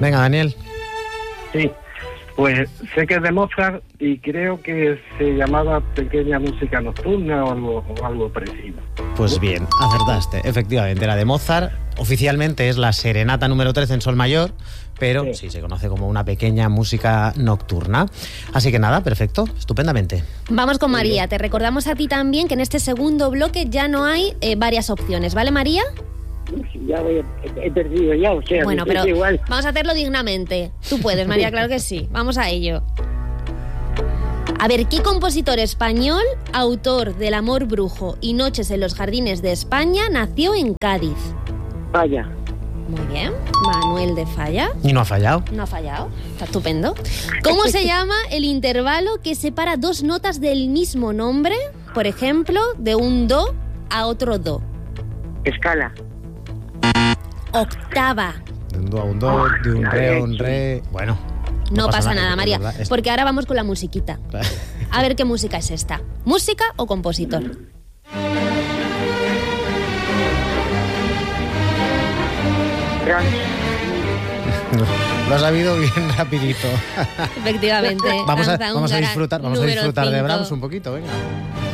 Venga, Daniel. Sí, pues sé que es de Mozart y creo que se llamaba Pequeña Música Nocturna o algo parecido. Pues bien, acertaste. Efectivamente, era de Mozart. Oficialmente es la Serenata número 13 en Sol mayor, pero sí se conoce como una pequeña música nocturna. Así que nada, perfecto, estupendamente. Vamos con María. Te recordamos a ti también que en este segundo bloque ya no hay varias opciones, ¿vale, María? Ya he perdido ya, o sea, bueno, pero igual. Vamos a hacerlo dignamente. Tú puedes, María, claro que sí. Vamos a ello. A ver, ¿qué compositor español, autor del Amor Brujo y Noches en los Jardines de España, nació en Cádiz? Falla. Muy bien, Manuel de Falla. Y no ha fallado. No ha fallado, está estupendo. ¿Cómo se llama el intervalo que separa dos notas del mismo nombre? Por ejemplo, de un do a otro do. Escala. Octava. De un do a un do, de un re a un re... Bueno. No pasa nada, María, ¿verdad? porque ahora vamos con la musiquita. A ver qué música es esta. ¿Música o compositor? Lo has sabido bien rapidito. Efectivamente. Vamos a Danza húngara disfrutar número de 5. Brahms un poquito, venga.